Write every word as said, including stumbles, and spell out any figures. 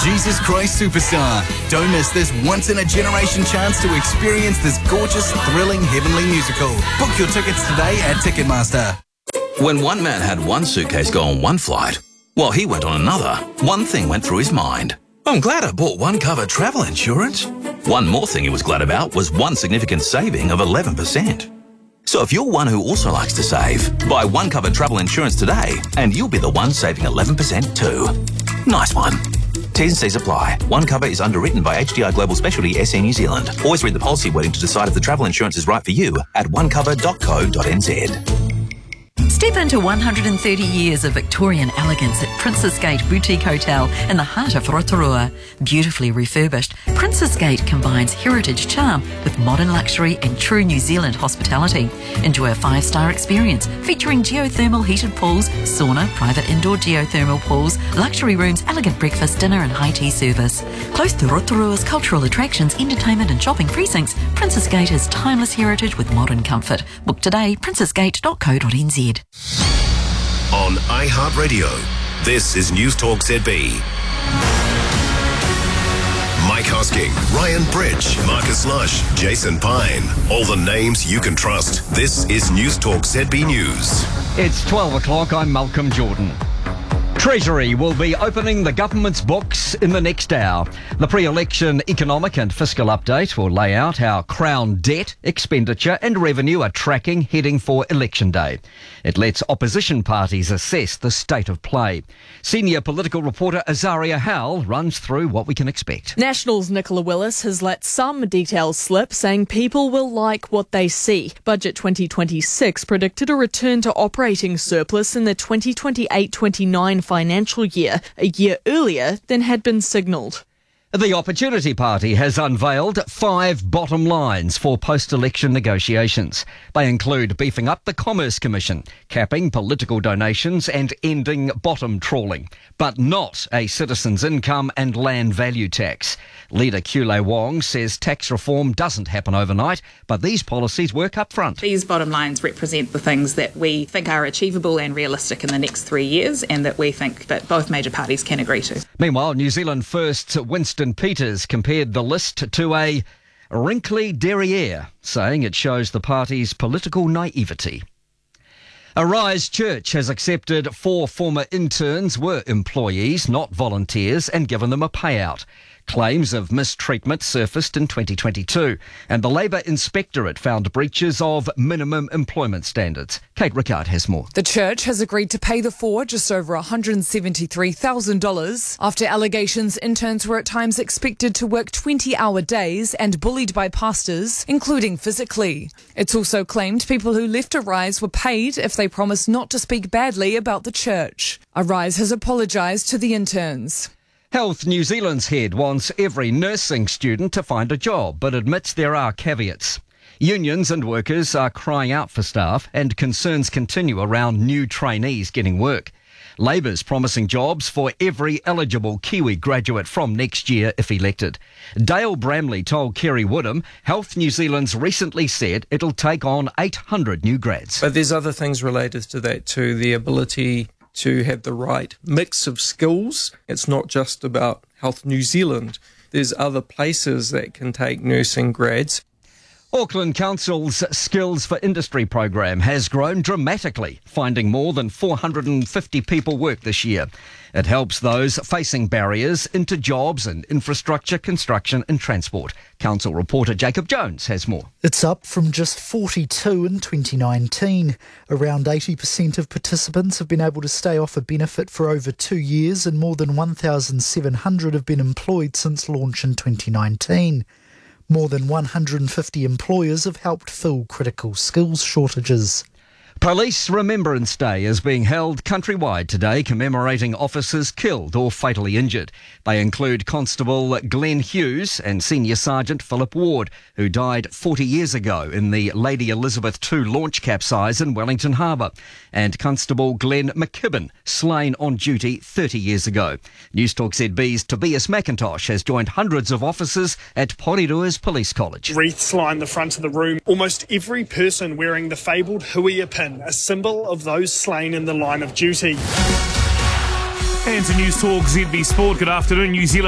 Jesus Christ Superstar. Don't miss this once-in-a-generation chance to experience this gorgeous, thrilling, heavenly musical. Book your tickets today at Ticketmaster. When one man had one suitcase go on one flight, while he went on another, one thing went through his mind. I'm glad I bought one cover travel insurance. One more thing he was glad about was one significant saving of eleven percent. So if you're one who also likes to save, buy one cover travel insurance today and you'll be the one saving eleven percent too. Nice one. T's and C's apply. One cover is underwritten by H D I Global Specialty S C New Zealand. Always read the policy wording to decide if the travel insurance is right for you at one cover dot co dot n z. Step into one hundred thirty years of Victorian elegance at Princess Gate Boutique Hotel in the heart of Rotorua. Beautifully refurbished, Princess Gate combines heritage charm with modern luxury and true New Zealand hospitality. Enjoy a five-star experience featuring geothermal heated pools, sauna, private indoor geothermal pools, luxury rooms, elegant breakfast, dinner and high tea service. Close to Rotorua's cultural attractions, entertainment and shopping precincts, Princess Gate has timeless heritage with modern comfort. Book today, princess gate dot co dot n z. On iHeartRadio, this is News Talk Z B. Mike Hosking, Ryan Bridge, Marcus Lush, Jason Pine. All the names you can trust. This is News Talk Z B News. It's twelve o'clock. I'm Malcolm Jordan. Treasury will be opening the government's books in the next hour. The pre-election economic and fiscal update will lay out how Crown debt, expenditure and revenue are tracking heading for election day. It lets opposition parties assess the state of play. Senior political reporter Azaria Howell runs through what we can expect. National's Nicola Willis has let some details slip, saying people will like what they see. Budget twenty twenty-six predicted a return to operating surplus in the twenty twenty-eight twenty-nine financial year, a year earlier than had been signalled. The Opportunity Party has unveiled five bottom lines for post-election negotiations. They include beefing up the Commerce Commission, capping political donations and ending bottom trawling, but not a citizen's income and land value tax. Leader Kule Wong says tax reform doesn't happen overnight, but these policies work up front. These bottom lines represent the things that we think are achievable and realistic in the next three years and that we think that both major parties can agree to. Meanwhile, New Zealand First's Winston Peters compared the list to a wrinkly derriere, saying it shows the party's political naivety. Arise Church has accepted four former interns were employees, not volunteers, and given them a payout. Claims of mistreatment surfaced in twenty twenty-two, and the Labour Inspectorate found breaches of minimum employment standards. Kate Rickard has more. The church has agreed to pay the four just over one hundred seventy-three thousand dollars after allegations interns were at times expected to work twenty-hour days and bullied by pastors, including physically. It's also claimed people who left Arise were paid if they promised not to speak badly about the church. Arise has apologised to the interns. Health New Zealand's head wants every nursing student to find a job, but admits there are caveats. Unions and workers are crying out for staff, and concerns continue around new trainees getting work. Labour's promising jobs for every eligible Kiwi graduate from next year if elected. Dale Bramley told Kerry Woodham Health New Zealand's recently said it'll take on eight hundred new grads. But there's other things related to that too, the ability to have the right mix of skills. It's not just about Health New Zealand. There's other places that can take nursing grads. Auckland Council's Skills for Industry program has grown dramatically, finding more than four hundred fifty people work this year. It helps those facing barriers into jobs in infrastructure, construction and transport. Council reporter Jacob Jones has more. It's up from just forty-two in twenty nineteen. Around eighty percent of participants have been able to stay off a benefit for over two years and more than one thousand seven hundred have been employed since launch in twenty nineteen. More than one hundred fifty employers have helped fill critical skills shortages. Police Remembrance Day is being held countrywide today, commemorating officers killed or fatally injured. They include Constable Glenn Hughes and Senior Sergeant Philip Ward, who died forty years ago in the Lady Elizabeth two launch capsize in Wellington Harbour, and Constable Glenn McKibben, slain on duty thirty years ago. Newstalk Z B's Tobias McIntosh has joined hundreds of officers at Porirua's Police College. Wreaths line the front of the room. Almost every person wearing the fabled Huia pin, a symbol of those slain in the line of duty. And to News Talk Z B Sport, good afternoon. New Zealand